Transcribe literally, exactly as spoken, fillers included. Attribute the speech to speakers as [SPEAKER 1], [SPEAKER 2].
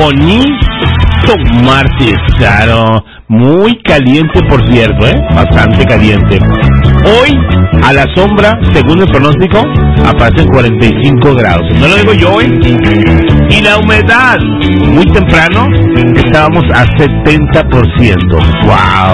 [SPEAKER 1] bonito martes, claro. Muy caliente, por cierto, ¿eh? Bastante caliente. Hoy, a la sombra, según el pronóstico, aparecen cuarenta y cinco grados. No lo digo yo, ¿eh? Y la humedad, muy temprano, estábamos a setenta por ciento. ¡Wow!